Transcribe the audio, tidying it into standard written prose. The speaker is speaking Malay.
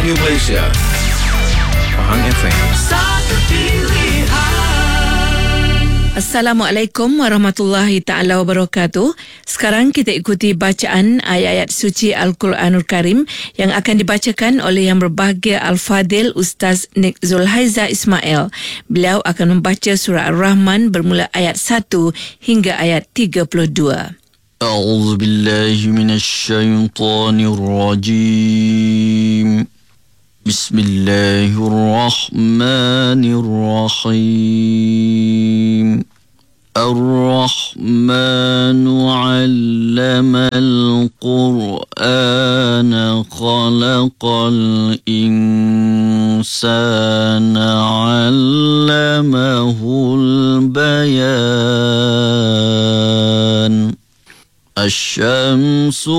Radio Malaysia, Pahang FM. Satu pilihan. Assalamualaikum warahmatullahi ta'ala wabarakatuh. Sekarang kita ikuti bacaan ayat-ayat suci Al-Quranul Karim yang akan dibacakan oleh Yang Berbahagia Al-Fadil Ustaz Nik Zulhaiza Ismail. Beliau akan membaca surah Ar-Rahman bermula ayat 1 hingga ayat 32. أعوذ بالله من الشيطان الرجيم بسم الله الرحمن الرحيم الرحمن علم القرآن خلق الإنسان علمه البيان الشمس والقمر بحسبان